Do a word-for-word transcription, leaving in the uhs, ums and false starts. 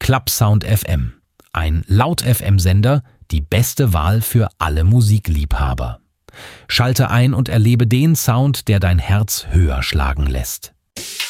Clubsound F M. Ein Laut-F M-Sender, die beste Wahl für alle Musikliebhaber. Schalte ein und erlebe den Sound, der dein Herz höher schlagen lässt.